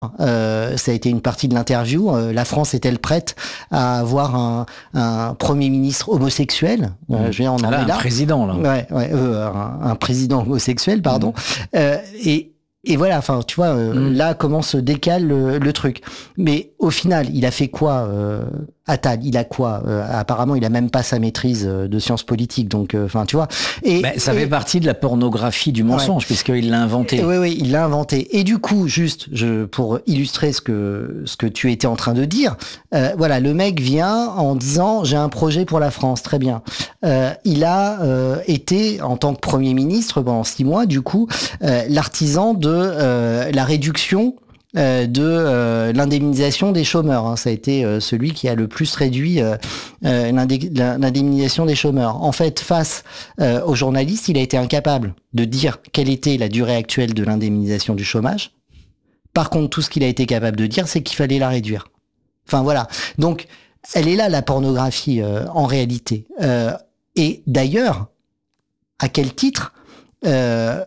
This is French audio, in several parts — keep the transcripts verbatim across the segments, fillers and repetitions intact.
Euh, ça a été une partie de l'interview. Euh, la France est-elle prête à avoir un, un premier ministre homosexuel? euh, Je veux dire, on en ah là, est là. Un président, là. Ouais, ouais, euh, un, un président homosexuel, pardon. Mmh. Euh, et Et voilà, enfin, tu vois, euh, mmh. là, comment se décale le, le truc. Mais au final, il a fait quoi, euh, Attal? Il a quoi euh, Apparemment, il a même pas sa maîtrise de sciences politiques. Donc, enfin, euh, tu vois. Et ben, ça et, fait partie de la pornographie du mensonge, ouais. puisqu'il l'a inventé. Oui, oui, il l'a inventé. Et du coup, juste, je, pour illustrer ce que ce que tu étais en train de dire, euh, voilà, le mec vient en disant j'ai un projet pour la France, très bien. Euh, il a euh, été en tant que Premier ministre pendant six mois, du coup, euh, l'artisan de euh, la réduction euh, de euh, l'indemnisation des chômeurs. Hein. Ça a été euh, celui qui a le plus réduit euh, euh, l'indemnisation des chômeurs. En fait, face euh, aux journalistes, il a été incapable de dire quelle était la durée actuelle de l'indemnisation du chômage. Par contre, tout ce qu'il a été capable de dire, c'est qu'il fallait la réduire. Enfin voilà. Donc, elle est là la pornographie euh, en réalité. Euh, et d'ailleurs, à quel titre euh,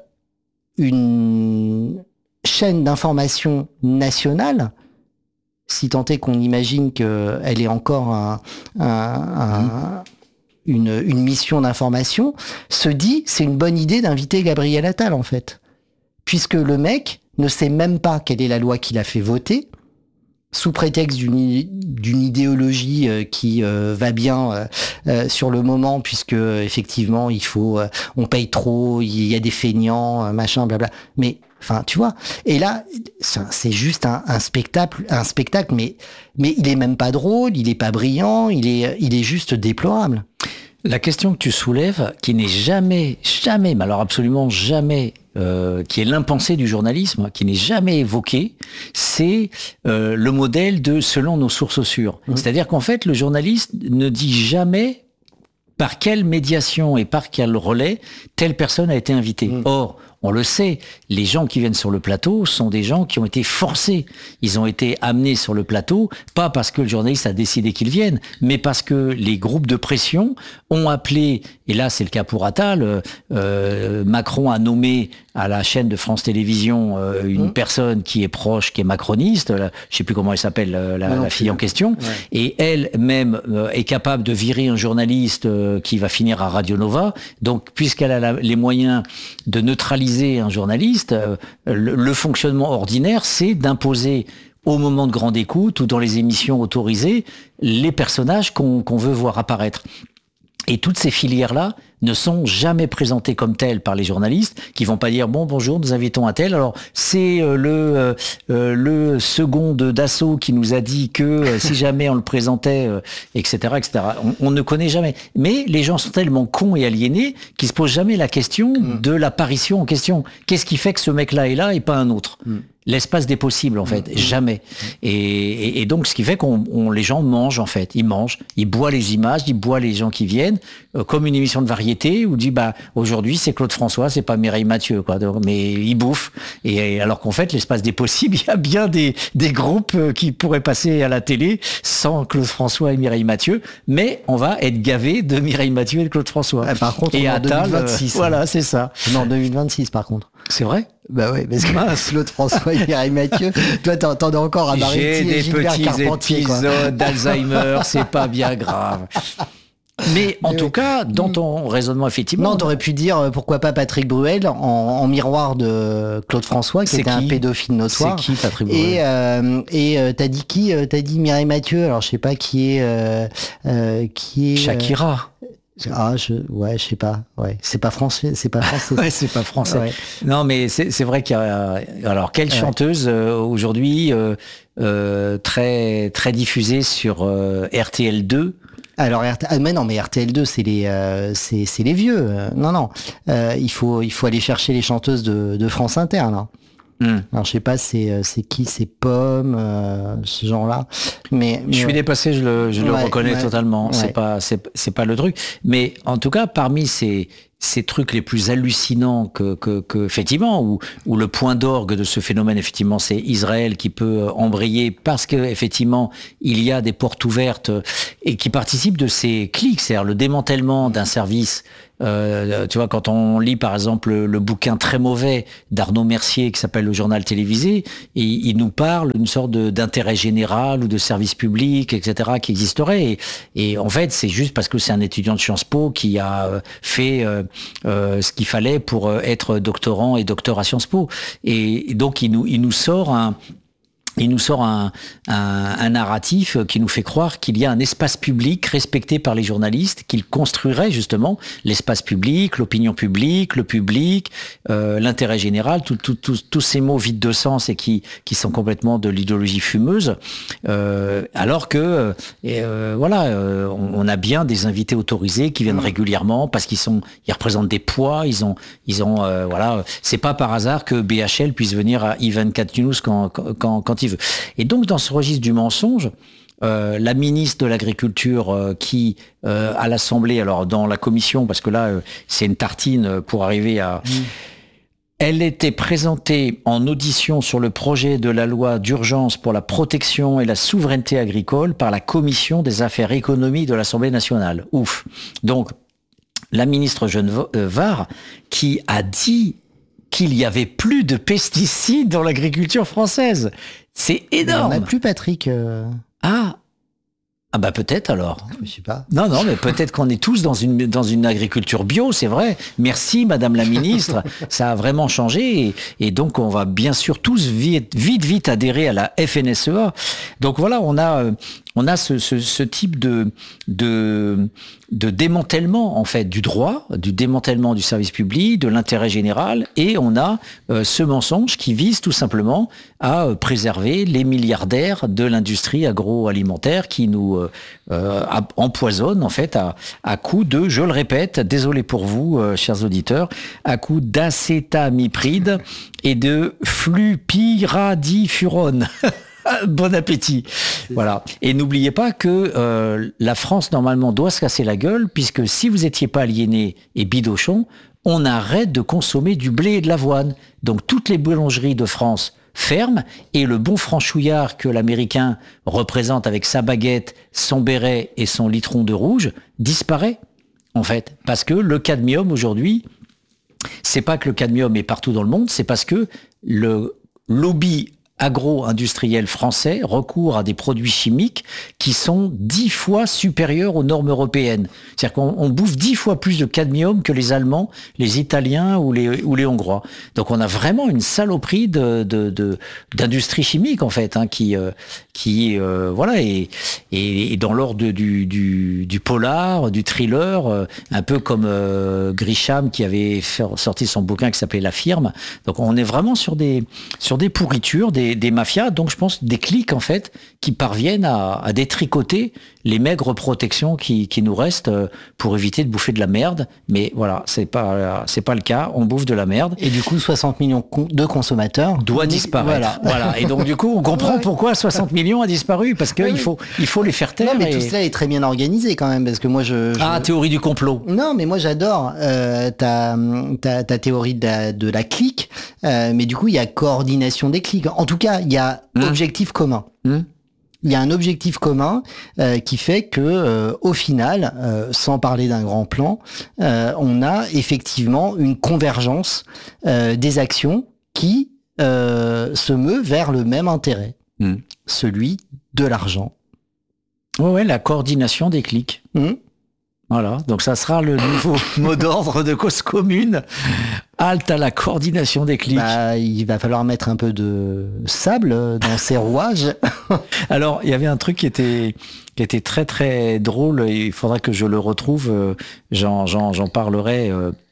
une chaîne d'information nationale, si tant est qu'on imagine qu'elle est encore un, un, un, une, une mission d'information, se dit c'est une bonne idée d'inviter Gabriel Attal en fait, puisque le mec ne sait même pas quelle est la loi qu'il a fait voter, sous prétexte d'une d'une idéologie euh, qui euh, va bien euh, euh, sur le moment, puisque effectivement il faut euh, on paye trop, il y a des feignants, machin, blabla. Mais enfin, tu vois. Et là, c'est juste un, un spectacle, un spectacle, mais mais il est même pas drôle, il est pas brillant, il est il est juste déplorable. La question que tu soulèves, qui n'est jamais, jamais, mais alors absolument jamais, euh, qui est l'impensé du journalisme, qui n'est jamais évoqué, c'est euh, le modèle de selon nos sources sûres. Mmh. C'est-à-dire qu'en fait, le journaliste ne dit jamais par quelle médiation et par quel relais telle personne a été invitée. Mmh. Or, on le sait, les gens qui viennent sur le plateau sont des gens qui ont été forcés. Ils ont été amenés sur le plateau, pas parce que le journaliste a décidé qu'ils viennent, mais parce que les groupes de pression ont appelé, et là c'est le cas pour Attal, euh, Macron a nommé à la chaîne de France Télévisions euh, une mmh. personne qui est proche, qui est macroniste, là, je sais plus comment elle s'appelle, la, la, la fille en question, ouais. et elle-même euh, est capable de virer un journaliste euh, qui va finir à Radio Nova. Donc, puisqu'elle a la, les moyens de neutraliser un journaliste, euh, le, le fonctionnement ordinaire, c'est d'imposer au moment de grande écoute ou dans les émissions autorisées les personnages qu'on qu'on veut voir apparaître. Et toutes ces filières-là ne sont jamais présentées comme telles par les journalistes, qui vont pas dire bon bonjour, nous invitons un tel. Alors c'est euh, le euh, le second d'assaut qui nous a dit que euh, si jamais on le présentait, euh, et cetera, et cetera. On, on ne connaît jamais. Mais les gens sont tellement cons et aliénés qu'ils se posent jamais la question mmh. de l'apparition en question. Qu'est-ce qui fait que ce mec-là est là et pas un autre? mmh. L'espace des possibles, en fait, mmh. jamais. Et, et, et donc, ce qui fait qu'on on, les gens mangent, en fait. Ils mangent, ils boivent les images, ils boivent les gens qui viennent, euh, comme une émission de variété où dit, bah, aujourd'hui, c'est Claude François, c'est pas Mireille Mathieu, quoi. Donc, mais ils bouffent. Et, et alors qu'en fait, l'espace des possibles, il y a bien des, des groupes qui pourraient passer à la télé sans Claude François et Mireille Mathieu, mais on va être gavé de Mireille Mathieu et de Claude François. Ah, par contre, et on est en Attal, deux mille vingt-six. Euh, voilà, c'est ça. Non, en deux mille vingt-six, par contre. C'est vrai? Bah oui, parce que Claude François et Mireille Mathieu, toi t'entendais encore à Maretti et Gilbert Carpentier. J'ai des petits épisodes d'Alzheimer, c'est pas bien grave. Mais en Mais tout oui. cas, dans ton raisonnement, effectivement... Non, t'aurais pu dire, pourquoi pas Patrick Bruel, en, en miroir de Claude François, qui était qui un pédophile notoire. C'est qui, Patrick Bruel? Et, euh, et euh, t'as dit qui? T'as dit Mireille Mathieu, alors je sais pas qui est... Euh, euh, qui est Shakira. Euh, Ah, je, ouais, je sais pas. Ouais, c'est pas français, c'est pas français. ouais, c'est pas français. Ouais. Non, mais c'est, c'est vrai qu'il y a. Alors, quelle ouais. chanteuse euh, aujourd'hui euh, euh, très très diffusée sur euh, R T L deux. Alors, ah, mais non, mais R T L deux, c'est les, euh, c'est, c'est les vieux. Euh, non, non. Euh, il faut, il faut aller chercher les chanteuses de, de France Inter, là. Mmh. Alors je sais pas c'est c'est qui, c'est Pomme, euh, ce genre-là. Mais, mais je suis ouais. dépassé, je le je ouais, le reconnais ouais, totalement. Ouais. C'est pas c'est c'est pas le truc. Mais en tout cas parmi ces ces trucs les plus hallucinants que que, que effectivement où où le point d'orgue de ce phénomène effectivement c'est Israël qui peut embrayer parce que effectivement il y a des portes ouvertes et qui participent de ces clics, c'est-à-dire le démantèlement d'un service Euh, tu vois, quand on lit par exemple le, le bouquin très mauvais d'Arnaud Mercier qui s'appelle Le Journal télévisé, et il nous parle d'une sorte de, d'intérêt général ou de service public, et cetera, qui existerait. Et, et en fait, c'est juste parce que c'est un étudiant de Sciences Po qui a fait euh, euh, ce qu'il fallait pour être doctorant et docteur à Sciences Po. Et, et donc, il nous, il nous sort un... Il nous sort un, un, un narratif qui nous fait croire qu'il y a un espace public respecté par les journalistes, qu'il construirait justement l'espace public, l'opinion publique, le public, euh, l'intérêt général, tous tout, tout, tous ces mots vides de sens et qui, qui sont complètement de l'idéologie fumeuse. Euh, alors que, euh, voilà, euh, on, on a bien des invités autorisés qui viennent régulièrement parce qu'ils sont, ils représentent des poids, ils ont, ils ont, euh, voilà, c'est pas par hasard que B H L puisse venir à I vingt-quatre News quand, quand, quand il veut. Et donc, dans ce registre du mensonge, euh, la ministre de l'Agriculture euh, qui, euh, à l'Assemblée, alors dans la commission, parce que là, euh, c'est une tartine pour arriver à... Mmh. Elle était présentée en audition sur le projet de la loi d'urgence pour la protection et la souveraineté agricole par la commission des affaires économiques de l'Assemblée nationale. Ouf. Donc, la ministre Genevard qui a dit qu'il y avait plus de pesticides dans l'agriculture française. C'est énorme. Il n'y en a plus, Patrick. Euh... Ah, ah bah peut-être alors. Je sais pas. Non, non, mais peut-être qu'on est tous dans une, dans une agriculture bio, c'est vrai. Merci, Madame la Ministre. Ça a vraiment changé. Et, et donc, on va bien sûr tous vite, vite, vite adhérer à la F N S E A. Donc voilà, on a... Euh, On a ce, ce, ce type de, de, de démantèlement en fait du droit, du démantèlement du service public, de l'intérêt général, et on a euh, ce mensonge qui vise tout simplement à euh, préserver les milliardaires de l'industrie agroalimentaire qui nous euh, euh, empoisonnent en fait à, à coup de, je le répète, désolé pour vous, euh, chers auditeurs, à coup d'acétamipride et de flupyradifurone. Bon appétit. Voilà. Et n'oubliez pas que euh, la France, normalement, doit se casser la gueule, puisque si vous n'étiez pas aliéné et bidochon, on arrête de consommer du blé et de l'avoine. Donc, toutes les boulangeries de France ferment, et le bon franchouillard que l'Américain représente avec sa baguette, son béret et son litron de rouge disparaît, en fait. Parce que le cadmium, aujourd'hui, c'est pas que le cadmium est partout dans le monde, c'est parce que le lobby agro-industriel français recourt à des produits chimiques qui sont dix fois supérieurs aux normes européennes. C'est-à-dire qu'on on bouffe dix fois plus de cadmium que les Allemands, les Italiens ou les, ou les Hongrois. Donc on a vraiment une saloperie de, de, de, d'industrie chimique en fait, hein, qui, euh, qui euh, voilà, est, est dans l'ordre du, du, du polar, du thriller, euh, un peu comme euh, Grisham qui avait fait, sorti son bouquin qui s'appelait La Firme. Donc on est vraiment sur des, sur des pourritures, des Des, des mafias, donc je pense des cliques en fait qui parviennent à, à détricoter les maigres protections qui, qui nous restent pour éviter de bouffer de la merde. Mais voilà, c'est pas c'est pas le cas. On bouffe de la merde. Et du coup, soixante millions de consommateurs doit disparaître. Voilà. voilà. Et donc du coup, on comprend ouais. pourquoi soixante millions a disparu parce qu'il ouais, oui. faut il faut les faire taire. Non, mais et... tout cela est très bien organisé quand même parce que moi je, je... ah théorie du complot. Non, mais moi j'adore euh, ta, ta ta théorie de la, de la clique. Euh, mais du coup, il y a coordination des clics. En tout cas, il y a mmh. objectif commun. Mmh. Il y a un objectif commun euh, qui fait que, euh, au final, euh, sans parler d'un grand plan, euh, on a effectivement une convergence euh, des actions qui euh, se meut vers le même intérêt, mmh. celui de l'argent. Ouais, ouais, la coordination des clics. Mmh. Voilà, donc ça sera le nouveau mot d'ordre de Cause Commune. Halte à la coordination des clics. Bah, il va falloir mettre un peu de sable dans ces rouages. Alors, il y avait un truc qui était qui était très très drôle. Et il faudra que je le retrouve. J'en j'en j'en parlerai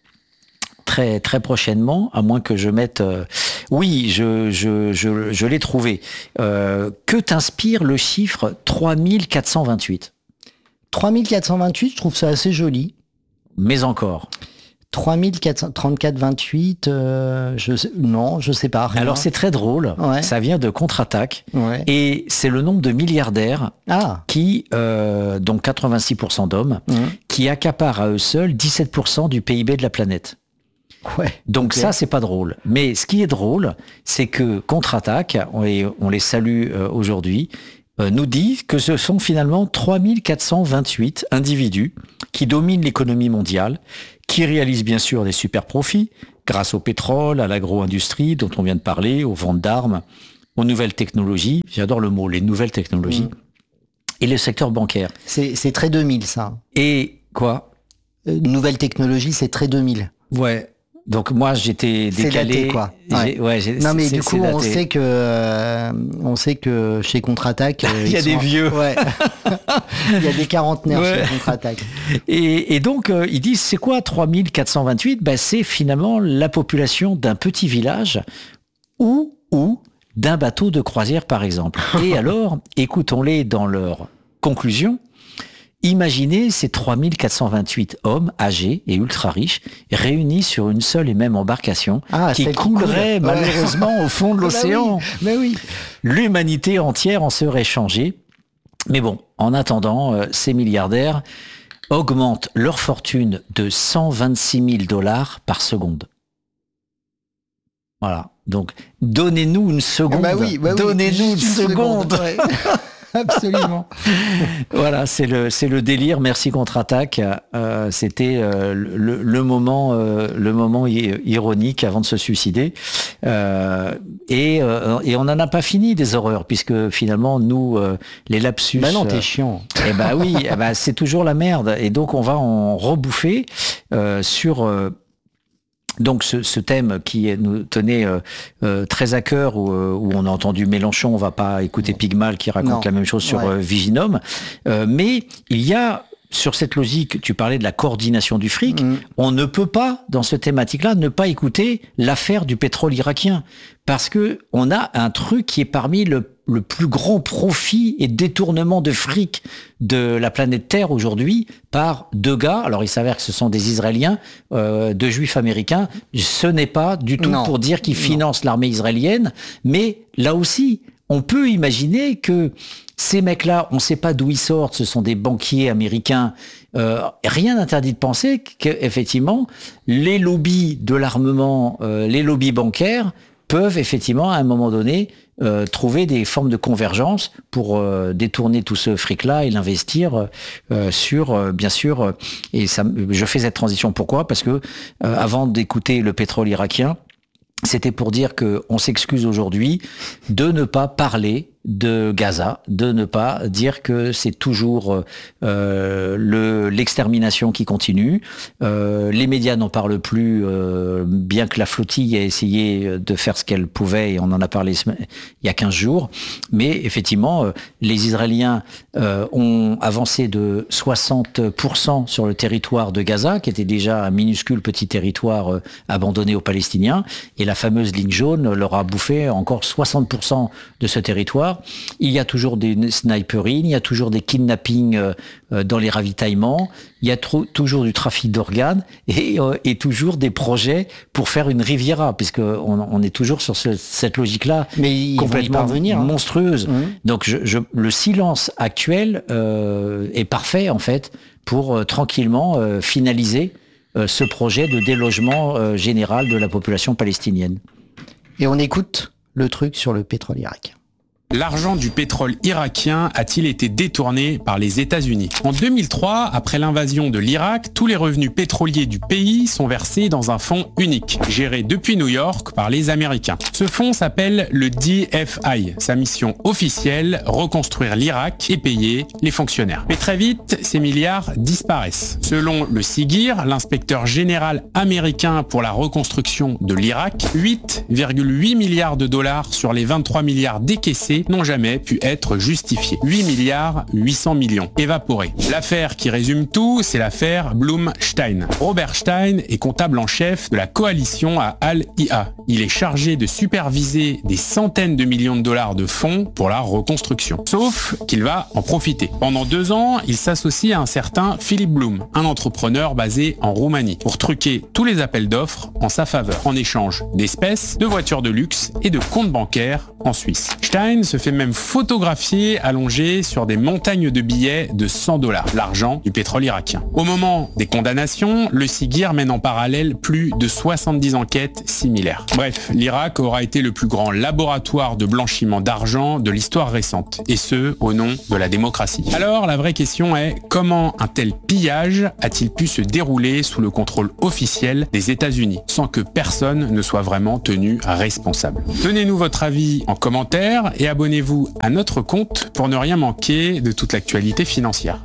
très très prochainement, à moins que je mette. Euh... Oui, je je je je l'ai trouvé. Euh, que t'inspire le chiffre trois mille quatre cent vingt-huit? trois mille quatre cent vingt-huit, je trouve ça assez joli. Mais encore. trois mille quatre cent trente-quatre vingt-huit, euh, je sais, non, je sais pas. Rien. Alors c'est très drôle, ouais. Ça vient de Contre-Attaque, ouais. Et c'est le nombre de milliardaires ah. qui, euh, donc quatre-vingt-six pour cent d'hommes, mmh. qui accaparent à eux seuls dix-sept pour cent du P I B de la planète. Ouais, donc okay. Ça, c'est pas drôle. Mais ce qui est drôle, c'est que Contre-Attaque, on les, on les salue euh, aujourd'hui, euh, nous dit que ce sont finalement trois mille quatre cent vingt-huit individus qui dominent l'économie mondiale, qui réalisent bien sûr des super profits grâce au pétrole, à l'agro-industrie dont on vient de parler, aux ventes d'armes, aux nouvelles technologies. J'adore le mot, les nouvelles technologies. Mmh. Et le secteur bancaire. C'est, c'est très deux mille, ça. Et quoi euh, Nouvelle technologie, c'est très deux mille. Ouais. Donc moi, j'étais décalé. C'est daté, quoi. Ouais. Ouais, j'ai, non, mais c'est, du coup, on sait que, euh, on sait que chez Contre-Attaque, euh, il y a des sont... vieux. Ouais. Il y a des quarantenaires ouais. chez Contre-Attaque. Et, et donc, euh, ils disent, c'est quoi trois mille quatre cent vingt-huit ? Ben, c'est finalement la population d'un petit village ou ou d'un bateau de croisière, par exemple. Et alors, écoutons-les dans leur conclusion. Imaginez ces trois mille quatre cent vingt-huit hommes âgés et ultra riches réunis sur une seule et même embarcation ah, qui coulerait cool. malheureusement ouais. au fond de l'océan. Mais oui. L'humanité entière en serait changée. Mais bon, en attendant, euh, ces milliardaires augmentent leur fortune de cent vingt-six mille dollars par seconde. Voilà. Donc, donnez-nous une seconde. Bah oui, bah oui, donnez-nous une, une seconde. seconde ouais. Absolument. Voilà, c'est le c'est le délire. Merci Contre-Attaque. Euh, c'était euh, le, le moment euh, le moment ironique avant de se suicider. Euh, et euh, et on n'en a pas fini des horreurs puisque finalement nous euh, les lapsus. Bah non, t'es chiant. Euh, eh bah oui, eh bah c'est toujours la merde. Et donc on va en rebouffer euh, sur. Euh, Donc ce, ce thème qui nous tenait euh, euh, très à cœur, où, où on a entendu Mélenchon, on va pas écouter Pygmal qui raconte non. la même chose sur ouais. euh, Viginum, euh, mais il y a sur cette logique, tu parlais de la coordination du fric, mmh. on ne peut pas, dans ce thématique-là, ne pas écouter l'affaire du pétrole irakien, parce que on a un truc qui est parmi le, le plus grand profit et détournement de fric de la planète Terre aujourd'hui par deux gars. Alors il s'avère que ce sont des Israéliens, euh, deux Juifs américains. Ce n'est pas du tout non. pour dire qu'ils financent l'armée israélienne, mais là aussi, on peut imaginer que ces mecs-là, on ne sait pas d'où ils sortent, ce sont des banquiers américains. Euh, rien n'interdit de penser qu'effectivement, les lobbies de l'armement, euh, les lobbies bancaires peuvent effectivement, à un moment donné, euh, trouver des formes de convergence pour euh, détourner tout ce fric-là et l'investir euh, sur, euh, bien sûr, euh, et ça, je fais cette transition. Pourquoi ? Parce que euh, avant d'écouter le pétrole irakien, c'était pour dire que on s'excuse aujourd'hui de ne pas parler de Gaza, de ne pas dire que c'est toujours euh, le, l'extermination qui continue. Euh, les médias n'en parlent plus, euh, bien que la flottille ait essayé de faire ce qu'elle pouvait, et on en a parlé il y a quinze jours. Mais effectivement, euh, les Israéliens euh, ont avancé de soixante pour cent sur le territoire de Gaza, qui était déjà un minuscule petit territoire euh, abandonné aux Palestiniens, et la fameuse ligne jaune leur a bouffé encore soixante pour cent de ce territoire. Il y a toujours des sniperines, il y a toujours des kidnappings euh, dans les ravitaillements, il y a tro- toujours du trafic d'organes et, euh, et toujours des projets pour faire une Riviera, puisque on, on est toujours sur ce, cette logique-là. Mais ils complètement vont y parvenir, monstrueuse. Hein. Mmh. Donc je, je, le silence actuel euh, est parfait en fait pour euh, tranquillement euh, finaliser euh, ce projet de délogement euh, général de la population palestinienne. Et on écoute le truc sur le pétrole irakien. L'argent du pétrole irakien a-t-il été détourné par les États-Unis ? En deux mille trois, après l'invasion de l'Irak, tous les revenus pétroliers du pays sont versés dans un fonds unique, géré depuis New York par les Américains. Ce fonds s'appelle le D F I. Sa mission officielle, reconstruire l'Irak et payer les fonctionnaires. Mais très vite, ces milliards disparaissent. Selon le SIGIR, l'inspecteur général américain pour la reconstruction de l'Irak, huit virgule huit milliards de dollars sur les vingt-trois milliards décaissés n'ont jamais pu être justifiés. huit milliards huit cents millions évaporés. L'affaire qui résume tout, c'est l'affaire Blum-Stein. Robert Stein est comptable en chef de la coalition à Al-I A. Il est chargé de superviser des centaines de millions de dollars de fonds pour la reconstruction. Sauf qu'il va en profiter. Pendant deux ans, il s'associe à un certain Philip Blum, un entrepreneur basé en Roumanie, pour truquer tous les appels d'offres en sa faveur, en échange d'espèces, de voitures de luxe et de comptes bancaires en Suisse. Stein se fait même photographier allongé sur des montagnes de billets de cent dollars, l'argent du pétrole irakien. Au moment des condamnations, le SIGIR mène en parallèle plus de soixante-dix enquêtes similaires. Bref, l'Irak aura été le plus grand laboratoire de blanchiment d'argent de l'histoire récente, et ce, au nom de la démocratie. Alors, la vraie question est, comment un tel pillage a-t-il pu se dérouler sous le contrôle officiel des États-Unis, sans que personne ne soit vraiment tenu responsable? Donnez-nous votre avis en commentaire et abonnez-vous à notre compte pour ne rien manquer de toute l'actualité financière.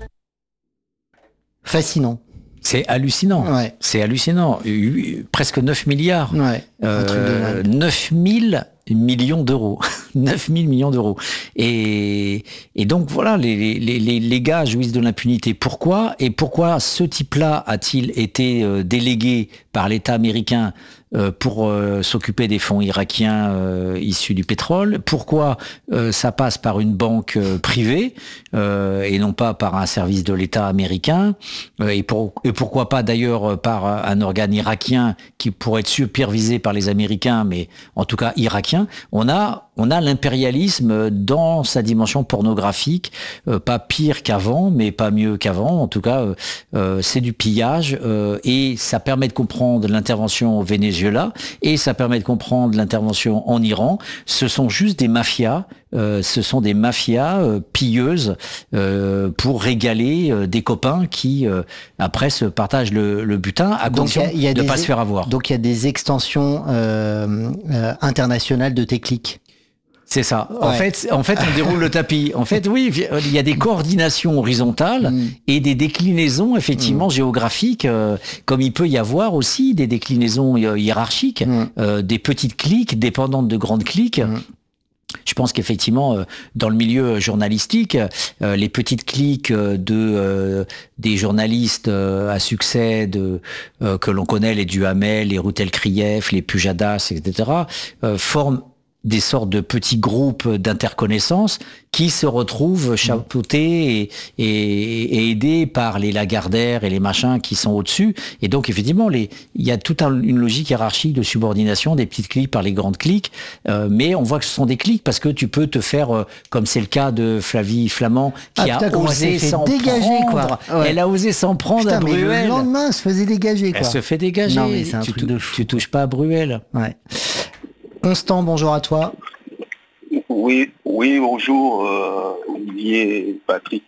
Fascinant. C'est hallucinant. Ouais. C'est hallucinant. Presque neuf milliards. Ouais. Euh, neuf mille millions d'euros. neuf mille millions d'euros. Et, et donc voilà, les, les, les, les gars jouissent de l'impunité. Pourquoi? Et pourquoi ce type-là a-t-il été euh, délégué par l'État américain euh, pour euh, s'occuper des fonds irakiens euh, issus du pétrole? Pourquoi euh, ça passe par une banque euh, privée euh, et non pas par un service de l'État américain? euh, et, pour, et pourquoi pas d'ailleurs par un organe irakien qui pourrait être supervisé par les Américains, mais en tout cas irakien? On a, on a l'impérialisme dans sa dimension pornographique, euh, pas pire qu'avant, mais pas mieux qu'avant. En tout cas, euh, euh, c'est du pillage euh, et ça permet de comprendre l'intervention au Venezuela et ça permet de comprendre l'intervention en Iran. Ce sont juste des mafias. Euh, ce sont des mafias euh, pilleuses euh, pour régaler euh, des copains qui euh, après se partagent le, le butin à condition y a, y a de ne pas des, se faire avoir. Donc il y a des extensions euh, euh, internationales de tes clics. C'est ça. Ouais. En fait, en fait, on déroule le tapis. En fait, oui, il y a des coordinations horizontales mmh. et des déclinaisons effectivement mmh. géographiques, euh, comme il peut y avoir aussi des déclinaisons hiérarchiques, mmh. euh, des petites cliques dépendantes de grandes cliques. Mmh. Je pense qu'effectivement, euh, dans le milieu journalistique, euh, les petites cliques de euh, des journalistes euh, à succès de euh, que l'on connaît, les Duhamel, les Routel Krief, les Pujadas, et cetera, euh, forment des sortes de petits groupes d'interconnaissances qui se retrouvent chapeautés et, et, et aidés par les Lagardère et les machins qui sont au-dessus. Et donc, effectivement, les, il y a toute un, une logique hiérarchique de subordination des petites cliques par les grandes cliques. Euh, mais on voit que ce sont des cliques parce que tu peux te faire, euh, comme c'est le cas de Flavie Flamand, qui ah, a putain, osé s'en dégager, prendre. Quoi. Ouais. Elle a osé s'en prendre putain, à Bruel. Mais le lendemain, elle se faisait dégager. Quoi. Elle se fait dégager. Non, mais c'est un tu, truc de fou. Tu touches pas à Bruel. Ouais. Constant, bonjour à toi. Oui, oui, bonjour, euh, Olivier et Patrick.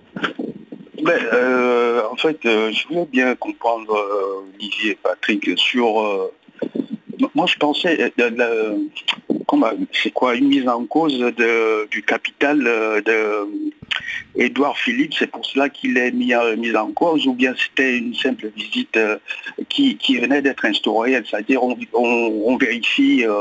Ben, euh, en fait, euh, je voulais bien comprendre, euh, Olivier et Patrick, sur... Euh, moi, je pensais, de, de, comment, c'est quoi, une mise en cause de, du capital de Édouard Philippe, c'est pour cela qu'il est mis, mis en cause, ou bien c'était une simple visite euh, qui, qui venait d'être instaurée, c'est-à-dire on, on, on vérifie... Euh,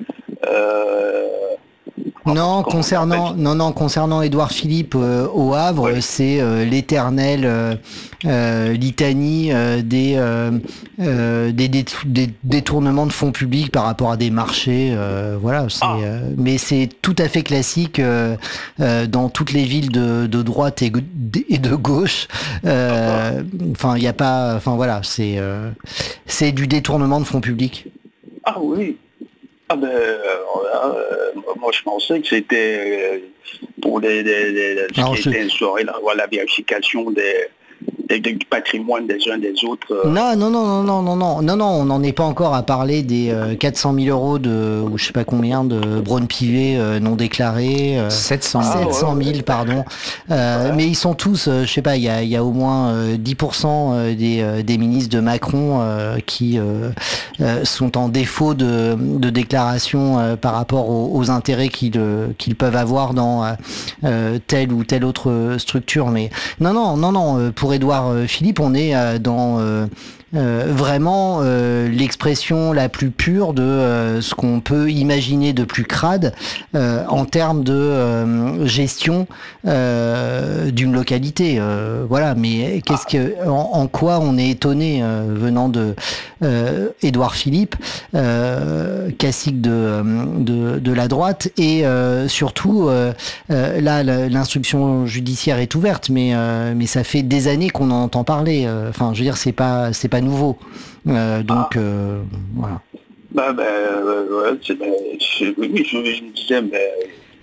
euh, Non, concernant non non concernant Édouard Philippe euh, au Havre, oui. c'est euh, l'éternelle euh, euh, litanie euh, des, euh, euh, des, des des détournements de fonds publics par rapport à des marchés. Euh, voilà, c'est ah. euh, mais c'est tout à fait classique euh, euh, dans toutes les villes de, de droite et, et de gauche. Euh, enfin, il y a pas. Enfin voilà, c'est euh, c'est du détournement de fonds publics. Ah oui. Ah ben, euh, euh, moi je pensais que c'était euh, pour les, les, les, ce Alors, qui je... était instauré, la, la vérification des, des, du patrimoine des uns des autres. Euh... Non, non, non, non, non, non, non, non, non, on n'en est pas encore à parler des euh, quatre cent mille euros de, ou je sais pas combien, de Braun Pivet euh, non déclarés. Euh, sept cent mille, ouais, ouais. pardon. Euh, ouais. Mais ils sont tous, euh, je sais pas, il y a, y a au moins euh, dix pour cent des, euh, des ministres de Macron euh, qui euh, euh, sont en défaut de, de déclaration euh, par rapport aux, aux intérêts qu'ils euh, qu'ils peuvent avoir dans euh, telle ou telle autre structure. Mais non, non, non, non, pour Édouard Philippe, on est euh, dans euh, euh, vraiment euh, l'expression la plus pure de euh, ce qu'on peut imaginer de plus crade euh, en termes de euh, gestion euh, d'une localité. Euh, voilà, mais qu'est-ce que, en, en quoi on est étonné euh, venant de euh, Édouard Philippe, euh, cacique de, de de la droite, et euh, surtout euh, euh, là l'instruction judiciaire est ouverte, mais euh, mais ça fait des années qu'on en entend parler. Enfin, je veux dire, c'est pas c'est pas nouveau. Euh, donc ah. euh, voilà. Bah, ben, euh, ouais, c'est, ben, je, oui, je, je me disais, mais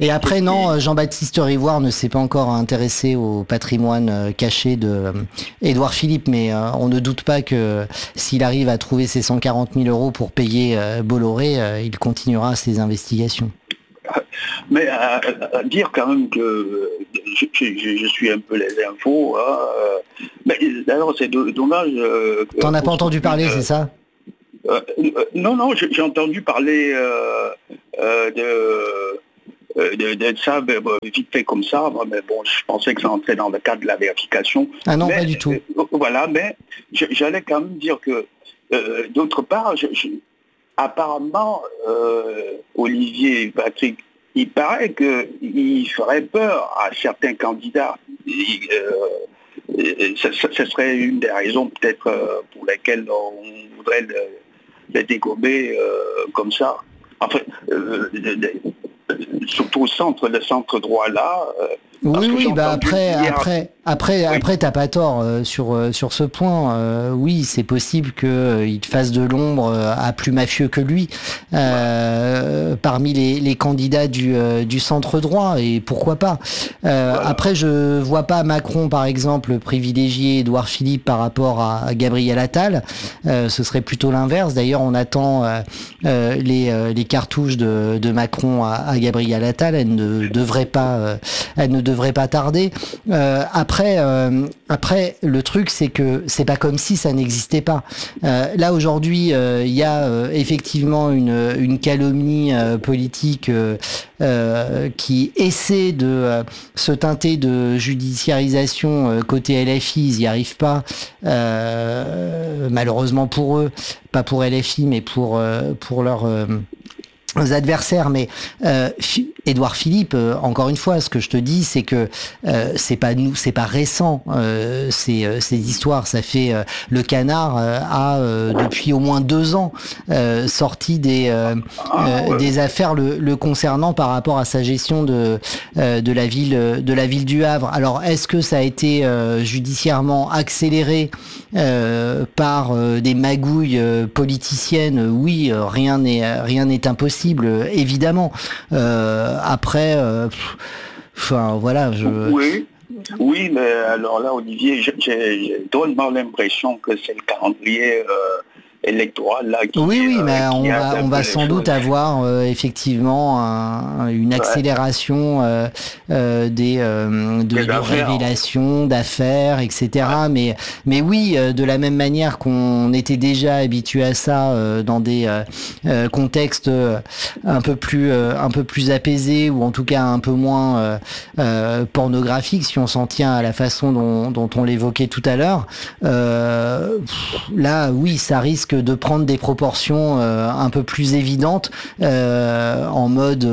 Et après, non, Jean-Baptiste Rivoire ne s'est pas encore intéressé au patrimoine caché de Édouard Philippe, mais euh, on ne doute pas que s'il arrive à trouver ses cent quarante mille euros pour payer euh, Bolloré, euh, il continuera ses investigations. Mais à, à dire quand même que je, je, je suis un peu les infos, hein, euh, mais d'ailleurs c'est do, dommage. Euh, T'en as pas entendu parler, euh, c'est ça? euh, euh, Non, non, j'ai entendu parler euh, euh, de... De, de ça, ben, vite fait comme ça, mais bon, je pensais que ça entrait dans le cadre de la vérification. Ah non, mais, pas du tout. Euh, voilà, mais j'allais quand même dire que, euh, d'autre part, je, je, apparemment, euh, Olivier et Patrick, il paraît qu'il ferait peur à certains candidats. Et, euh, ce, ce serait une des raisons peut-être euh, pour lesquelles on voudrait le, le dégommer euh, comme ça. Enfin, euh, de, de, surtout au centre, le centre droit là. Euh, oui, oui, bah après, hier... après, après, oui. après, t'as pas tort euh, sur euh, sur ce point. Euh, oui, c'est possible que euh, il fasse de l'ombre euh, à plus mafieux que lui euh, ouais. parmi les, les candidats du euh, du centre droit, et pourquoi pas. Euh, voilà. Après, je vois pas Macron, par exemple, privilégier Édouard Philippe par rapport à, à Gabriel Attal. Euh, ce serait plutôt l'inverse. D'ailleurs, on attend euh, euh, les euh, les cartouches de de Macron à, à Gabriel Attal. Elle ne devrait pas, euh, elle ne devrait pas tarder. Euh, après, euh, après, le truc, c'est que c'est pas comme si ça n'existait pas. Euh, là aujourd'hui, il euh, y a euh, effectivement une, une calomnie euh, politique euh, euh, qui essaie de euh, se teinter de judiciarisation euh, côté L F I. Ils n'y arrivent pas, euh, malheureusement pour eux, pas pour L F I, mais pour euh, pour leur euh, adversaires. Mais euh, Édouard Philippe, euh, encore une fois, ce que je te dis, c'est que euh, c'est pas nous, c'est pas récent euh, ces, euh, ces histoires. Ça fait euh, le Canard euh, a euh, depuis au moins deux ans euh, sorti des euh, euh, des affaires le, le concernant par rapport à sa gestion de euh, de la ville de la ville du Havre. Alors est-ce que ça a été euh, judiciairement accéléré euh, par euh, des magouilles euh, politiciennes? Oui, euh, rien n'est rien n'est impossible. Évidemment. Euh, après, euh, enfin voilà, je. Oui, oui, mais alors là, Olivier, j'ai drôlement l'impression que c'est le calendrier euh, électoral là. Qui, oui, oui, euh, mais on va, on va sans doute avoir euh, effectivement un, une accélération euh, euh, des euh, de, de révélations, d'affaires, et cetera. Ouais. Mais mais oui, euh, de la même manière qu'on était déjà habitué à ça euh, dans des euh, contextes euh, un peu plus euh, un peu plus apaisés, ou en tout cas un peu moins euh, euh, pornographiques, si on s'en tient à la façon dont, dont on l'évoquait tout à l'heure. Euh, là, oui, ça risque de prendre des proportions euh, un peu plus évidentes euh, en mode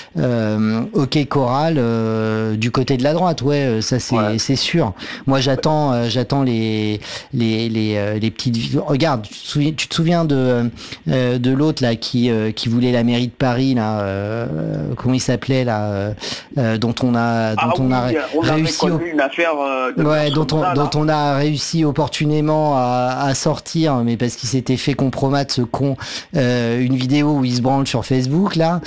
euh, hockey choral euh, du côté de la droite. Ouais, ça c'est ouais. c'est sûr. Moi j'attends euh, j'attends les les les euh, les petites. Regarde, tu te souviens, tu te souviens de euh, de l'autre là qui euh, qui voulait la mairie de Paris là, euh, comment il s'appelait là, euh, dont on a dont ah, on oui, a on réussi au... une affaire euh, de ouais dont on là, dont on a réussi opportunément à, à sortir, mais parce qu'il s'est été fait compromettre ce con euh, une vidéo où il se branle sur Facebook là.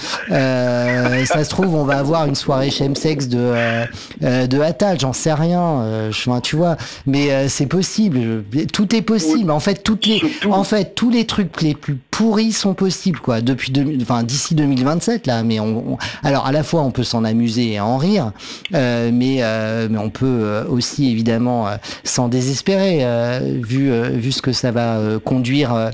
Euh, ça se trouve on va avoir une soirée chemsex de euh, de Attal, j'en sais rien. Euh, je, tu vois, mais euh, c'est possible. Tout est possible. Oui. En fait, toutes les, en fait, tous les trucs les plus pourris sont possibles quoi. Depuis deux, enfin d'ici deux mille vingt-sept là. Mais on, on, alors à la fois on peut s'en amuser et en rire, euh, mais euh, mais on peut aussi évidemment euh, s'en désespérer euh, vu euh, vu ce que ça va euh, conduire euh,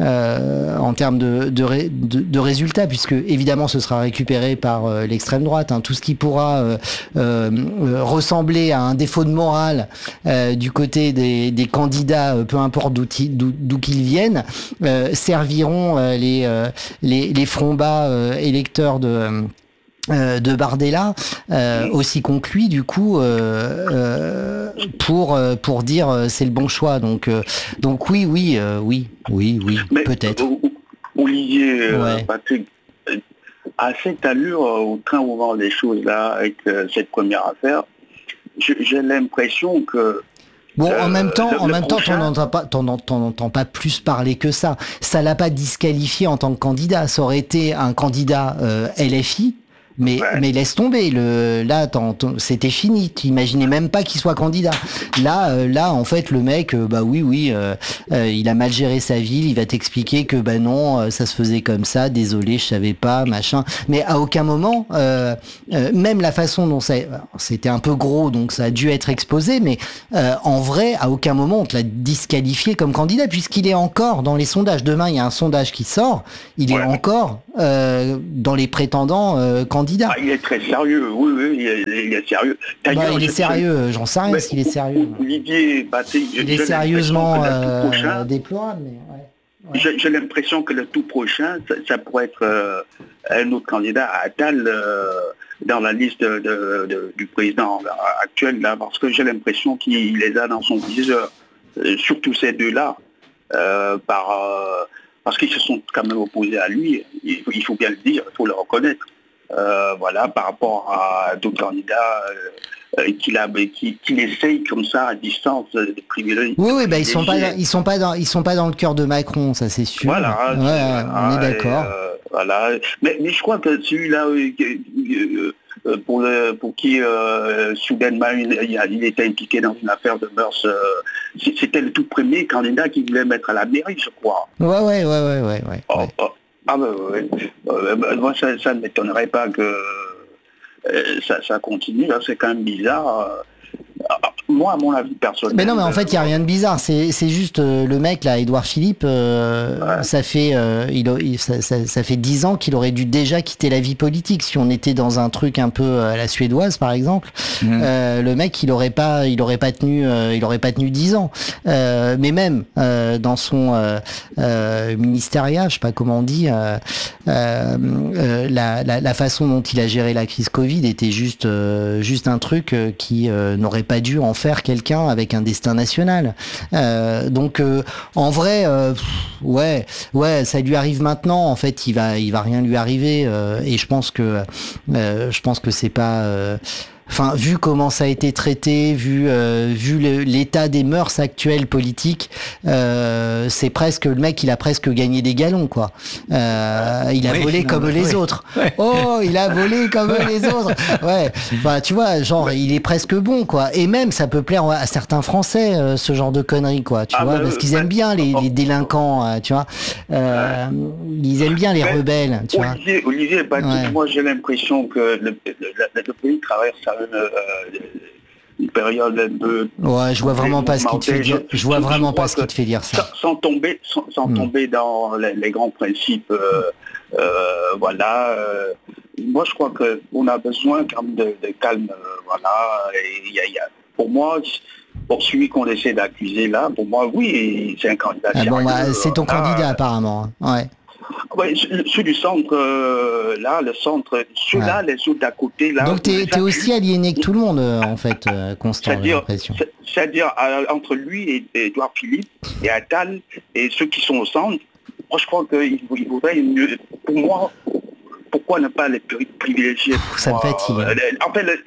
euh, en termes de, de, ré, de, de résultats, puisque évidemment ce sera récupéré par euh, l'extrême droite. Hein. Tout ce qui pourra euh, euh, ressembler à un défaut de morale euh, du côté des, des candidats, peu importe d'où, d'où, d'où qu'ils viennent, euh, serviront euh, les, euh, les, les fronts bas euh, électeurs de... Euh, de Bardella, euh, aussi conclu du coup euh, euh, pour euh, pour dire euh, c'est le bon choix. Donc euh, donc oui oui euh, oui oui oui Mais, peut-être. Euh, Olivier, ouais. euh, Patrick, à cette allure, au train où vont les choses là avec euh, cette première affaire, j'ai l'impression que Bon, en même temps, euh, en même prochain... temps, t'en entends pas, t'en, t'en entends pas plus parler que ça. Ça l'a pas disqualifié en tant que candidat. Ça aurait été un candidat euh, L F I. Mais, Ouais. mais laisse tomber. Le, là, t'en- t'en- c'était fini. T'imaginais même pas qu'il soit candidat. Là, euh, là, en fait, le mec, euh, bah oui, oui, euh, euh, il a mal géré sa ville. Il va t'expliquer que bah non, euh, ça se faisait comme ça. Désolé, je savais pas, machin. Mais à aucun moment, euh, euh, même la façon dont ça, alors, c'était un peu gros, donc ça a dû être exposé. Mais euh, en vrai, à aucun moment on te l'a disqualifié comme candidat, puisqu'il est encore dans les sondages. Demain, il y a un sondage qui sort. Il est Ouais. encore euh, dans les prétendants euh, candidats. Ah, il est très sérieux, oui, oui, il est, il est sérieux. Bah, D'ailleurs, il est je- sérieux, j'en sais rien Mais s'il est sérieux. Olivier Patrick, Il j'ai est l'impression sérieusement que le tout euh, prochain, déplorable, mais ouais. Ouais. j'ai j'ai l'impression que le tout prochain, ça, ça pourrait être euh, un autre candidat à Attal euh, dans la liste de, de- de- du président là, actuel, là, parce que j'ai l'impression qu'il les a dans son viseur, euh, surtout ces deux-là, euh, par, euh, parce qu'ils se sont quand même opposés à lui, il faut, il faut bien le dire, il faut le reconnaître. Euh, voilà, par rapport à d'autres candidats euh, euh, qu'il a, qu'il qu'il essaye comme ça à distance de privilégier. Oui, oui, bah ils sont pas, ils sont pas dans, ils sont pas dans le cœur de Macron, ça c'est sûr. Voilà, Ouais, c'est- on est et, d'accord. euh, voilà, mais, mais je crois que celui-là, euh, euh, euh, pour, le, pour qui euh, soudainement il, il a- il était impliqué dans une affaire de mœurs, euh, c'est- c'était le tout premier candidat qui voulait mettre à la mairie, je crois. Ouais, ouais, ouais, ouais, ouais, ouais. Oh, ouais. oh, ah ben ouais. Euh, ben, moi ça, ça ne m'étonnerait pas que euh, ça, ça continue, hein, c'est quand même bizarre. Euh, moi, à mon avis personnel. Mais non, mais en fait, il y a rien de bizarre. C'est, c'est juste euh, le mec là, Édouard Philippe. Euh, Ouais. Ça fait, euh, il, a- il- ça, ça, ça fait dix ans qu'il aurait dû déjà quitter la vie politique. Si on était dans un truc un peu à la suédoise, par exemple, Mmh. euh, le mec, il aurait pas, il aurait pas tenu, euh, il aurait pas tenu dix ans. Euh, mais même euh, dans son euh, euh, ministériat, je sais pas comment on dit, euh, euh, euh, la, la, la façon dont il a géré la crise Covid était juste, euh, juste un truc euh, qui euh, n'aurait pas dû en faire quelqu'un avec un destin national. Euh, donc, euh, en vrai, euh, pff, ouais, ouais, ça lui arrive maintenant. En fait, il va, il va rien lui arriver. euh, et je pense que, euh, je pense que c'est pas. euh, Enfin, vu comment ça a été traité, vu euh, vu le- l'état des mœurs actuelles politiques, euh, c'est presque le mec, il a presque gagné des galons, quoi. Euh, il a Oui, volé non, comme mais les oui. autres. Oh, il a volé comme les autres. Ouais. Enfin, tu vois, genre, il est presque bon, quoi. Et même, ça peut plaire à certains Français, euh, ce genre de conneries, quoi. Tu Ah, vois, bah, parce qu'ils bah, aiment bien les, les délinquants, euh, tu vois. Euh, ils aiment bien les Mais, rebelles, tu vois. Olivier, Olivier Patrick, Ouais. moi j'ai l'impression que le, le- le- le pays traverse une, euh, une période un peu... Ouais, je vois vraiment pas ce qui te fait dire. Je vois vraiment pas ce qui te fait dire Sans, ça. sans tomber, sans, sans Hmm. tomber dans les, les grands principes, euh, euh, voilà. euh, moi je crois qu'on a besoin quand même de, de calme, euh, voilà. Et il y a- il y a- pour moi, pour celui qu'on essaie d'accuser là, pour moi, oui, c'est un candidat Ah bon, sérieux, bah, c'est ton voilà. candidat apparemment. hein. Ouais. Ouais, ceux du centre, euh, là, le centre, ceux-là, les autres d'à côté, là. Donc t'es ça- t'es aussi aliéné que tout le monde, euh, en fait, euh, Constant, j'ai C'est-à-dire, l'impression. c'est- c'est-à-dire euh, entre lui et, et Édouard Philippe et Attal et ceux qui sont au centre, moi je crois qu'il il faudrait mieux, pour moi, pourquoi ne pas les pri- privilégier pour Ça me moi, fatigue. euh, les- En fait, le-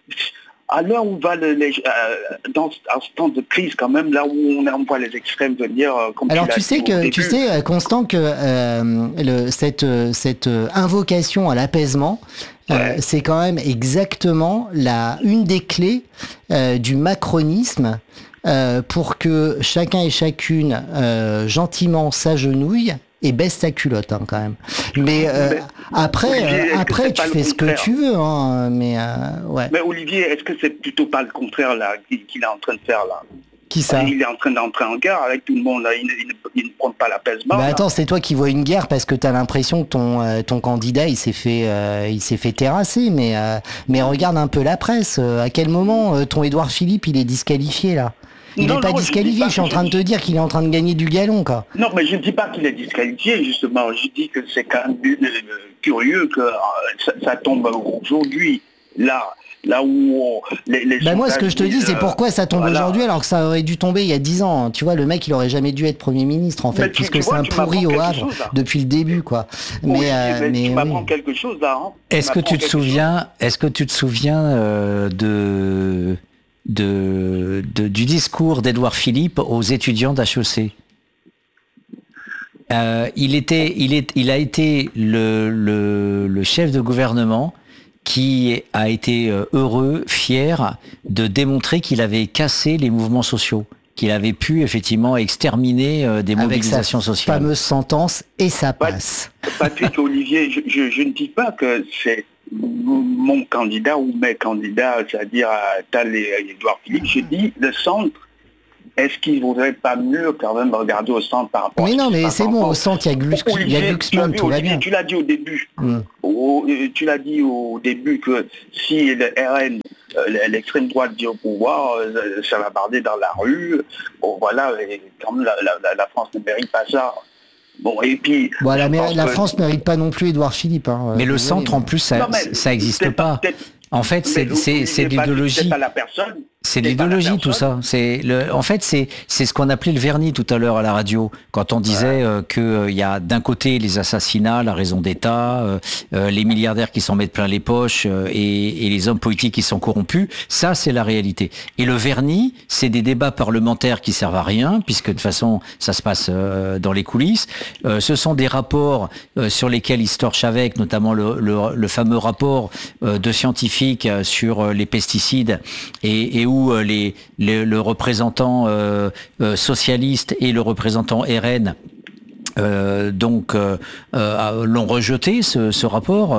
à l'heure où va le, les, euh, dans à ce temps de crise quand même, là où on, on voit les extrêmes venir, euh, comme Alors l'as tu dit sais au que début. tu sais euh, Constant que euh, le, cette euh, cette euh, invocation à l'apaisement, euh, Ouais. c'est quand même exactement la une des clés euh, du macronisme. Euh, pour que chacun et chacune euh, gentiment s'agenouille et baisse sa culotte, hein, quand même. Mais, euh, Mais, après, Olivier, euh, est-ce que après c'est tu pas le fais ce que contraire tu veux, hein, mais euh, ouais. Mais Olivier, est-ce que c'est plutôt pas le contraire là qu'il qu'il est en train de faire là? Qui ça? Il est en train d'entrer en guerre avec tout le monde là. Il, ne- il ne, il ne prend pas l'apaisement. Bah là. attends, c'est toi qui vois une guerre parce que t'as l'impression que ton euh, ton candidat il s'est fait euh, il s'est fait terrasser, mais euh, mais regarde un peu la presse. euh, à quel moment euh, ton Édouard Philippe il est disqualifié là? Il Non, n'est pas non, je disqualifié. dis pas Je suis en que train de je- te dire qu'il est en train de gagner du galon, quoi. Non, mais je ne dis pas qu'il est disqualifié, justement. Je dis que c'est quand même euh, curieux que euh, ça, ça tombe aujourd'hui, là, là où on- les, les Bah moi, ce que je te sondages dis, c'est disent, pourquoi ça tombe voilà. aujourd'hui alors que ça aurait dû tomber il y a dix ans. Tu vois, le mec, il aurait jamais dû être Premier ministre, en fait, Mais tu- puisque tu c'est vois, un tu pourri m'apprends au quelque Havre chose, là. depuis le début, quoi. Oui, Mais, euh, mais mais tu oui. m'apprends quelque chose là. Hein. Est-ce que m'apprends tu te quelque souviens, est-ce que tu te souviens euh, de, de, de- du discours d'Édouard Philippe aux étudiants d'H E C? Euh, il était, il est, il a été le, le, le chef de gouvernement qui a été heureux, fier de démontrer qu'il avait cassé les mouvements sociaux, qu'il avait pu effectivement exterminer euh, des mobilisations Avec sa sociales. fameuse sentence, et ça passe. Patrick Olivier, je, je, je ne dis pas que c'est mon candidat ou mes candidats, c'est-à-dire Tal et Édouard Philippe, je dis le centre. Est-ce qu'il ne vaudrait pas mieux quand même regarder au centre par rapport mais à non, mais c'est bon, au centre, centre, il y a Glux, il y a Glucksmann, tout va bien. Tu l'as dit au début. Mm. Au, tu l'as dit au début que si le R N, euh, l'extrême droite vient au pouvoir, euh, ça va barder dans la rue. Bon, voilà, et quand même, la, la, la France ne mérite pas ça. Bon, et puis... Bon, la, la que... France ne mérite pas non plus Édouard Philippe. Hein, mais le centre, en plus, ça n'existe pas. En fait, c'est, c'est, c'est de l'idéologie. C'est pas la personne. C'est de l'idéologie, tout ça. C'est le, en fait, c'est, c'est ce qu'on appelait le vernis tout à l'heure à la radio, quand on disait euh, qu'il euh, y a d'un côté les assassinats, la raison d'État, euh, euh, les milliardaires qui s'en mettent plein les poches euh, et, et les hommes politiques qui sont corrompus. Ça, c'est la réalité. Et le vernis, c'est des débats parlementaires qui servent à rien, puisque de toute façon, ça se passe euh, dans les coulisses. Euh, ce sont des rapports euh, sur lesquels ils se torchent avec, notamment le, le, le fameux rapport euh, de scientifiques sur euh, les pesticides et, et où où les, les, le représentant euh, euh, socialiste et le représentant R N Euh, donc euh, euh, l'ont rejeté ce, ce rapport.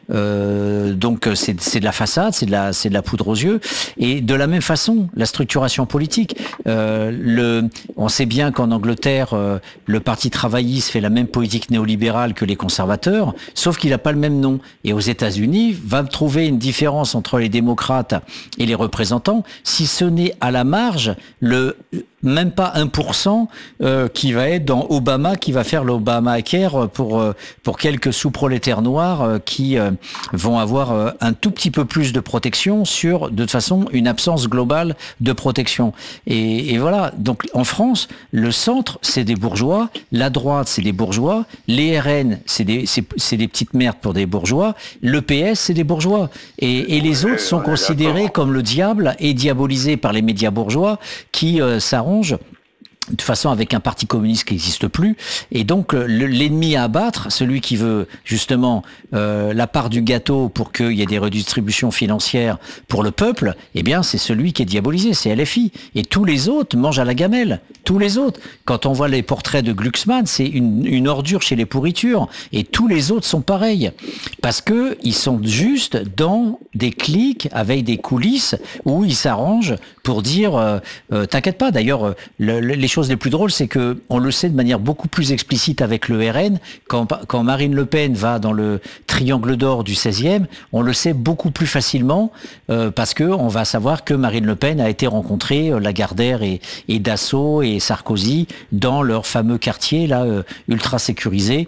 Euh, donc c'est, c'est de la façade, c'est de la, c'est de la poudre aux yeux. Et de la même façon, la structuration politique. Euh, le, on sait bien qu'en Angleterre, euh, le Parti travailliste fait la même politique néolibérale que les conservateurs, sauf qu'il n'a pas le même nom. Et aux États-Unis, va trouver une différence entre les démocrates et les représentants, si ce n'est à la marge le même pas un pour cent euh, qui va être dans Obama, qui va faire l'Obamacare pour euh, pour quelques sous-prolétaires noirs euh, qui euh, vont avoir euh, un tout petit peu plus de protection sur, de toute façon, une absence globale de protection. Et, et voilà, donc en France, le centre, c'est des bourgeois, la droite, c'est des bourgeois, les R N, c'est des, c'est, c'est des petites merdes pour des bourgeois, le P S, c'est des bourgeois. Et, et les autres sont considérés comme le diable et diabolisés par les médias bourgeois qui euh, s'arrangent de toute façon avec un parti communiste qui n'existe plus, et donc le, l'ennemi à abattre, celui qui veut justement euh, la part du gâteau pour qu'il y ait des redistributions financières pour le peuple, eh bien c'est celui qui est diabolisé, c'est L F I, et tous les autres mangent à la gamelle, tous les autres. Quand on voit les portraits de Glucksmann, c'est une, une ordure chez les pourritures, et tous les autres sont pareils, parce que ils sont juste dans des clics avec des coulisses où ils s'arrangent pour dire euh, euh, t'inquiète pas. D'ailleurs, le, le, les choses les plus drôles, c'est que on le sait de manière beaucoup plus explicite avec le R N. Quand, quand Marine Le Pen va dans le triangle d'or du seizième, on le sait beaucoup plus facilement euh, parce que on va savoir que Marine Le Pen a été rencontrer euh, Lagardère et, et Dassault et Sarkozy dans leur fameux quartier là euh, ultra sécurisé,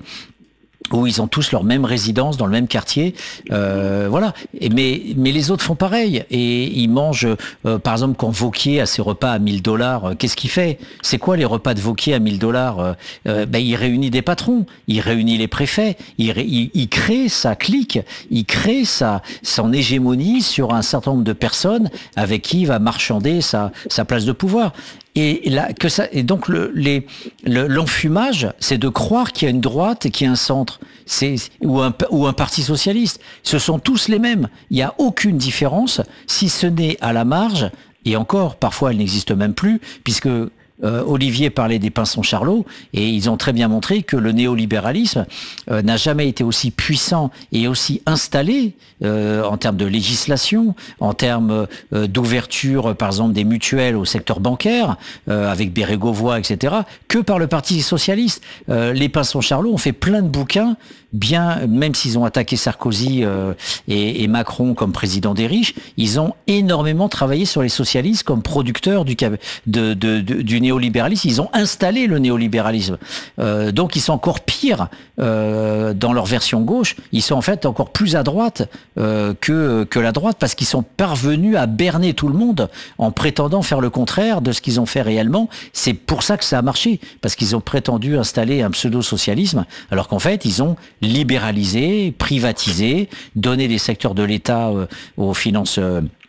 où ils ont tous leur même résidence dans le même quartier, euh, voilà. Et mais mais les autres font pareil et ils mangent, euh, par exemple, quand Wauquiez a ses repas à mille dollars, euh, qu'est-ce qu'il fait ? C'est quoi les repas de Wauquiez à mille dollars euh, euh, Ben il réunit des patrons, il réunit les préfets, il, ré, il, il crée sa clique, il crée sa son hégémonie sur un certain nombre de personnes avec qui il va marchander sa sa place de pouvoir. Et là, que ça, et donc le, les, le, l'enfumage, c'est de croire qu'il y a une droite et qu'il y a un centre, c'est, ou un, ou un parti socialiste. Ce sont tous les mêmes. Il n'y a aucune différence, si ce n'est à la marge, et encore, parfois elle n'existe même plus, puisque Euh, Olivier parlait des Pinson Charlot, et ils ont très bien montré que le néolibéralisme euh, n'a jamais été aussi puissant et aussi installé euh, en termes de législation, en termes euh, d'ouverture, par exemple, des mutuelles au secteur bancaire, euh, avec Bérégovoy, et cetera, que par le Parti socialiste. Euh, les Pinson Charlot ont fait plein de bouquins, bien, même s'ils ont attaqué Sarkozy euh, et, et Macron comme président des riches, ils ont énormément travaillé sur les socialistes comme producteurs du, de, de, de, du néolibéralisme. Ils ont installé le néolibéralisme. Euh, donc ils sont encore pires euh, dans leur version gauche. Ils sont en fait encore plus à droite euh, que, que la droite, parce qu'ils sont parvenus à berner tout le monde en prétendant faire le contraire de ce qu'ils ont fait réellement. C'est pour ça que ça a marché, parce qu'ils ont prétendu installer un pseudo-socialisme, alors qu'en fait ils ont libéraliser, privatiser, donner des secteurs de l'État euh, aux finances euh,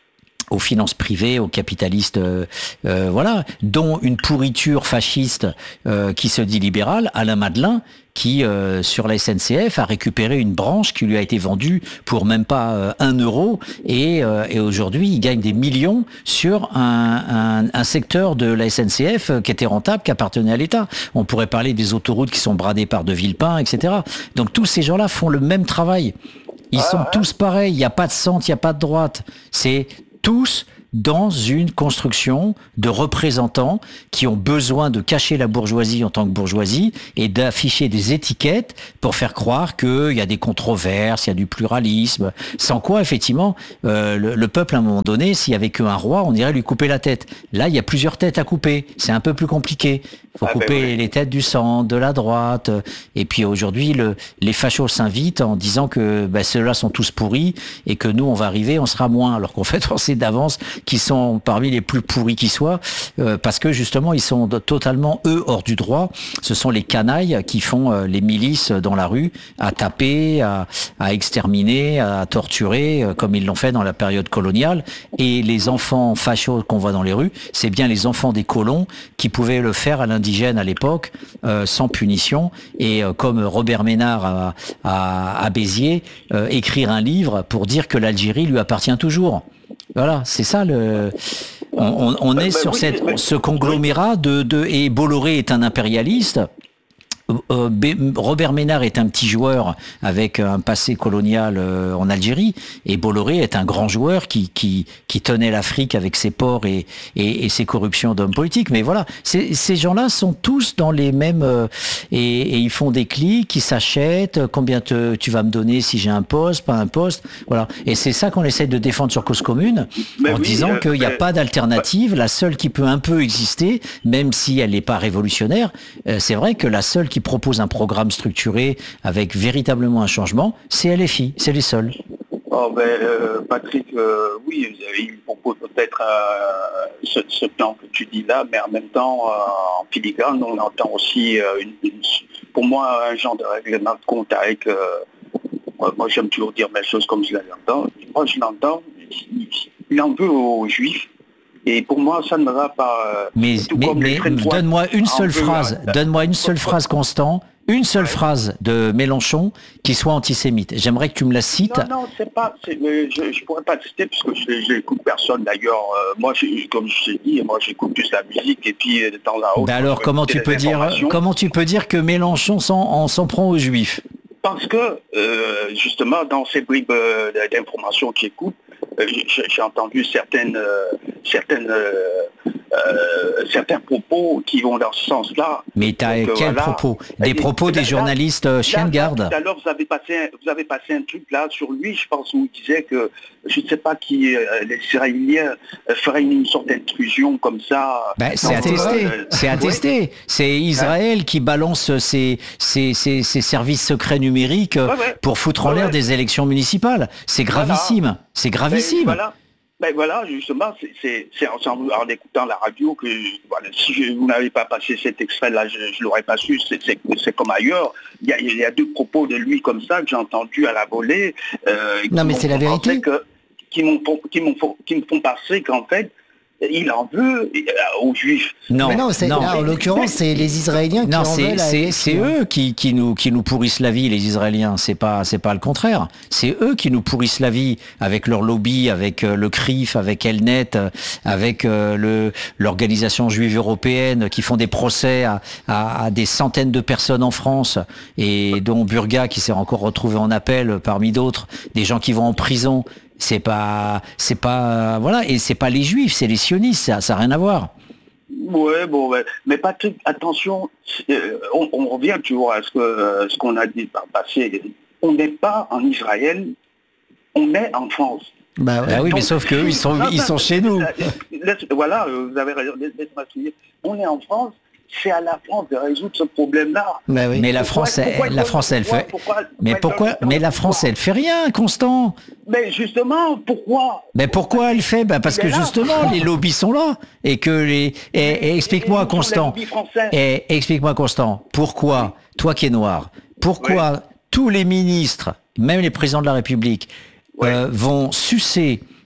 aux finances privées, aux capitalistes, euh, euh, voilà, dont une pourriture fasciste euh, qui se dit libérale, Alain Madelin, qui, euh, sur la S N C F, a récupéré une branche qui lui a été vendue pour même pas euh, un euro, et, euh, et aujourd'hui, il gagne des millions sur un, un, un secteur de la S N C F qui était rentable, qui appartenait à l'État. On pourrait parler des autoroutes qui sont bradées par De Villepin, et cetera. Donc tous ces gens-là font le même travail. Ils sont tous pareils, il n'y a pas de centre, il n'y a pas de droite. C'est tous dans une construction de représentants qui ont besoin de cacher la bourgeoisie en tant que bourgeoisie et d'afficher des étiquettes pour faire croire qu'il y a des controverses, il y a du pluralisme, sans quoi, effectivement, euh, le, le peuple, à un moment donné, s'il y avait qu'un roi, on irait lui couper la tête. Là, il y a plusieurs têtes à couper. C'est un peu plus compliqué. Il faut ah couper ben oui. les têtes du centre, de la droite. Et puis aujourd'hui, le, les fachos s'invitent en disant que ben, ceux-là sont tous pourris et que nous, on va arriver, on sera moins. Alors qu'en fait, on sait d'avance qu'ils sont parmi les plus pourris qui soient, euh, parce que justement, ils sont totalement, eux, hors du droit. Ce sont les canailles qui font euh, les milices dans la rue, à taper, à, à exterminer, à torturer, euh, comme ils l'ont fait dans la période coloniale. Et les enfants fachos qu'on voit dans les rues, c'est bien les enfants des colons qui pouvaient le faire à l'indigène à l'époque, euh, sans punition. Et euh, comme Robert Ménard à, à, à Béziers, euh, écrire un livre pour dire que l'Algérie lui appartient toujours. Voilà, c'est ça le. On, on, on est sur cette, ce conglomérat de, de et Bolloré est un impérialiste. Euh, Robert Ménard est un petit joueur avec un passé colonial euh, en Algérie, et Bolloré est un grand joueur qui qui, qui tenait l'Afrique avec ses ports et, et, et ses corruptions d'hommes politiques. Mais voilà, ces, ces gens-là sont tous dans les mêmes euh, et, et ils font des clics, ils s'achètent. Combien te, tu vas me donner si j'ai un poste, pas un poste, voilà. Et c'est ça qu'on essaie de défendre sur Cause Commune, mais en oui, disant euh, qu'il n'y a mais... pas d'alternative. La seule qui peut un peu exister, même si elle n'est pas révolutionnaire, euh, c'est vrai que la seule qui propose un programme structuré avec véritablement un changement, c'est L F I, c'est les seuls. Oh ben, euh, Patrick, euh, oui, il propose peut-être euh, ce, ce plan que tu dis là, mais en même temps, euh, en filigrane, on entend aussi, euh, une, une, pour moi, un genre de règlement de compte avec, euh, moi j'aime toujours dire mes choses comme je l'entends, moi je l'entends, il, il en veut aux Juifs. Et pour moi, ça ne me va pas. Mais, mais, mais donne-moi une seule phrase, donne-moi une seule phrase, Constant, une seule ouais. phrase de Mélenchon qui soit antisémite. J'aimerais que tu me la cites. Non, non, c'est pas. C'est, je ne pourrais pas citer parce que je n'écoute personne d'ailleurs. Euh, moi, je, comme je t'ai dit, moi j'écoute plus la musique et puis de temps à autre. Ben alors, comment tu peux dire, comment tu peux dire que Mélenchon s'en, s'en prend aux Juifs? Parce que euh, justement, dans ces bribes euh, d'informations que j'écoute, euh, j'ai entendu certaines, euh, certaines, euh, euh, certains propos qui vont dans ce sens-là. Mais tu as quels voilà. propos? Des et, propos et, des là, journalistes là, chiens de garde. Tout à l'heure, vous avez passé, un, vous avez passé un truc là sur lui, je pense, où il disait que je ne sais pas qui, euh, les Israéliens euh, feraient une sorte d'intrusion comme ça. Ben, c'est attesté. Euh, c'est attesté. Ouais. C'est Israël hein? qui balance ses, ses, ses, ses services secrets numériques ouais, ouais. pour foutre en ouais, l'air ouais. des élections municipales. C'est gravissime. Voilà. C'est gravissime. Ben, voilà. Ben voilà, justement, c'est, c'est, c'est en, en écoutant la radio que, voilà, si je, vous n'avez pas passé cet extrait-là, je ne l'aurais pas su, c'est, c'est, c'est comme ailleurs. Il y, a, il y a deux propos de lui comme ça que j'ai entendu à la volée. Euh, non, mais c'est la vérité. Que, qui, m'ont, qui, m'ont, qui me font penser qu'en fait, il en veut aux Juifs. Non, mais non, c'est, non. Là, en l'occurrence, c'est les Israéliens qui non, en c'est, veulent. C'est, c'est eux qui, qui, nous, qui nous pourrissent la vie, les Israéliens. C'est pas, c'est pas le contraire. C'est eux qui nous pourrissent la vie avec leur lobby, avec euh, le C R I F, avec Elnet, euh, avec euh, le, l'organisation juive européenne, qui font des procès à, à, à des centaines de personnes en France, et dont Burga qui s'est encore retrouvé en appel parmi d'autres, des gens qui vont en prison. C'est pas, c'est pas, voilà, et c'est pas les Juifs, c'est les sionistes, ça, ça n'a rien à voir. Ouais, bon, ouais. Mais Patrick, attention, euh, on, on revient toujours à ce que euh, ce qu'on a dit par le passé. On n'est pas en Israël, on est en France. Bah, ouais. bah oui, donc, mais sauf qu'eux, ils sont, non, ils sont chez nous. Laisse, voilà, vous avez raison, laisse-moi souligner. On est en France. C'est à la France de résoudre ce problème-là. Bah oui. Mais la France, pourquoi, elle, pourquoi, la France, elle pourquoi, fait. Pourquoi, pourquoi, mais pourquoi Mais la France, elle fait rien, Constant. Mais justement, pourquoi Mais pourquoi elle fait bah parce que là, justement, les lobbies sont là et que les. Et, et, et explique-moi, et, Constant. Et explique-moi, Constant. Pourquoi, toi qui es noir, pourquoi oui. tous les ministres, même les présidents de la République, ouais. euh, vont sucer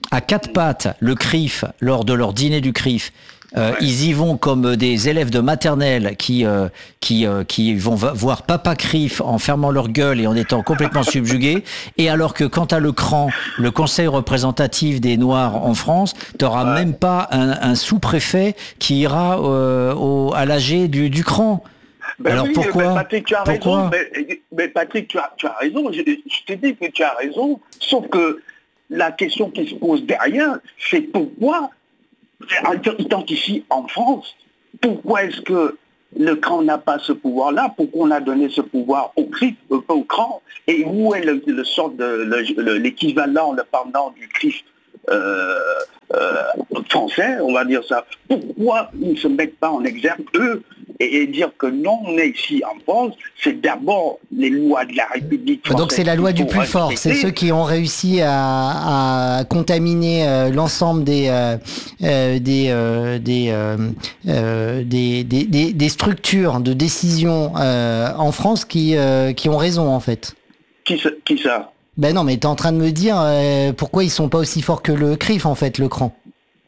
à quatre pattes le C R I F lors de leur dîner du C R I F. Euh, ouais. Ils y vont comme des élèves de maternelle qui euh, qui euh, qui vont voir papa C R I F en fermant leur gueule et en étant complètement subjugués. Et alors que quant à le C R A N, le Conseil représentatif des Noirs en France, t'auras ouais. même pas un, un sous-préfet qui ira euh, au, à l'A G du, du C R A N. Ben alors oui, pourquoi mais Patrick, tu as pourquoi raison. Mais, mais Patrick, tu as, tu as raison. Je, je t'ai dit que tu as raison. Sauf que la question qui se pose derrière, c'est pourquoi, étant ici en France, pourquoi est-ce que le C R A N n'a pas ce pouvoir-là? Pourquoi on a donné ce pouvoir au C R I F, euh, au C R A N? Et où est le, le sort de le, le, l'équivalent, le pendant du C R I F euh, euh, français, on va dire ça? Pourquoi ils ne se mettent pas en exergue, eux, et, et dire que non, on est ici en France, c'est d'abord les lois de la République française. Donc c'est la loi du plus fort, c'est ceux qui ont réussi à, à contaminer euh, l'ensemble des, euh, euh, des, euh, des, euh, euh, des, des, des, des structures de décision euh, en France qui, euh, qui ont raison en fait. Qui, qui ça? Ben non, mais t'es en train de me dire euh, pourquoi ils sont pas aussi forts que le C R I F en fait, le C R A N.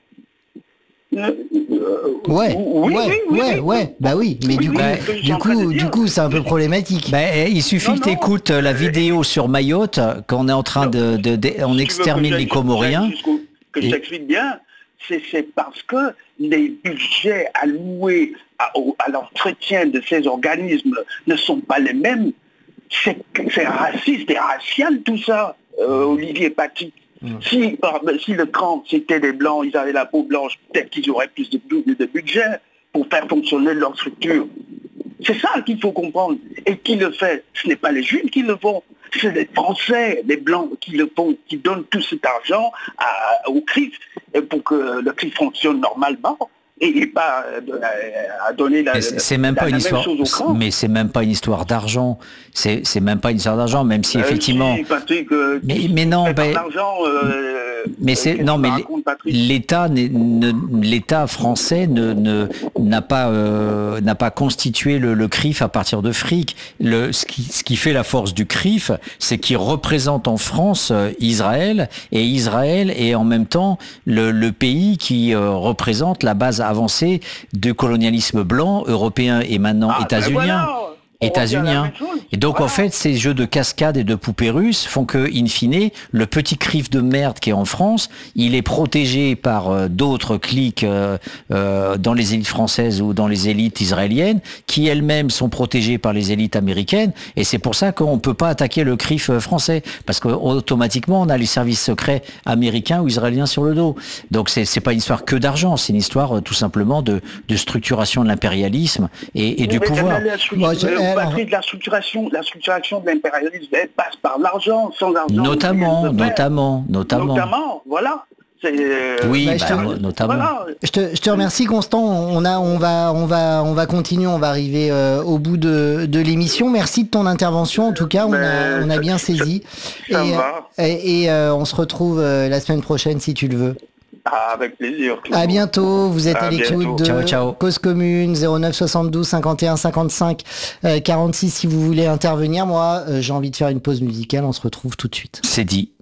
Euh, ouais, oui, ouais, oui, oui, ouais, oui, ouais, bah oui, mais oui, du coup, oui, du coup, du coup, c'est un peu problématique. Bah, il suffit non, que tu écoutes la euh, vidéo sur Mayotte, qu'on est en train de, de, de on extermine les Comoriens. Que je t'explique bien, c'est, c'est parce que les budgets alloués à, à l'entretien de ces organismes ne sont pas les mêmes. C'est, c'est raciste et racial tout ça, euh, Olivier Patrick. Mmh. Si, si le C R A N c'était des blancs, ils avaient la peau blanche, peut-être qu'ils auraient plus de, de budget pour faire fonctionner leur structure. C'est ça qu'il faut comprendre. Et qui le fait? Ce n'est pas les Juifs qui le font, c'est les Français, les Blancs qui le font, qui donnent tout cet argent à, au C R I F pour que le C R I F fonctionne normalement. Et pas à donner la, c'est, c'est même la, pas la une même histoire, chose au C R A N. Mais c'est même pas une histoire d'argent. C'est, c'est même pas une histoire d'argent, même si euh, effectivement. Si, Patrick, euh, mais, mais non, ben. Euh, mais c'est non, mais racontes, l'État, ne, l'État français ne, ne n'a pas euh, n'a pas constitué le, le C R I F à partir de fric. Le ce qui ce qui fait la force du C R I F, c'est qu'il représente en France euh, Israël, et Israël est en même temps le, le pays qui euh, représente la base avancée du colonialisme blanc, européen et maintenant ah, états-unien. Ben voilà. États-Unis. Et donc, voilà. En fait, ces jeux de cascade et de poupées russes font que, in fine, le petit C R I F de merde qui est en France, il est protégé par euh, d'autres cliques euh, euh, dans les élites françaises ou dans les élites israéliennes, qui elles-mêmes sont protégées par les élites américaines. Et c'est pour ça qu'on ne peut pas attaquer le C R I F français, parce qu'automatiquement, on a les services secrets américains ou israéliens sur le dos. Donc, c'est, c'est pas une histoire que d'argent, c'est une histoire euh, tout simplement de, de structuration de l'impérialisme et, et du pouvoir. Moi, je, Patrick, la structuration, la structuration de l'impérialisme, elle passe par l'argent, sans argent. Notamment, notamment, notamment. Notamment, voilà. C'est, euh, oui, bah, bah, je, te, notamment. Voilà. Je, te, je te remercie, Constant. On a, on va, on va, on va continuer. On va arriver euh, au bout de, de l'émission. Merci de ton intervention. En tout cas, on a, on a bien saisi. Ça et, va. Et, et euh, on se retrouve euh, la semaine prochaine, si tu le veux. Ah, avec plaisir. À bientôt, vous êtes à, à l'écoute de ciao, ciao. Cause Commune, zéro neuf soixante-douze cinquante et un cinquante-cinq quarante-six si vous voulez intervenir. Moi, euh, j'ai envie de faire une pause musicale, on se retrouve tout de suite. C'est dit.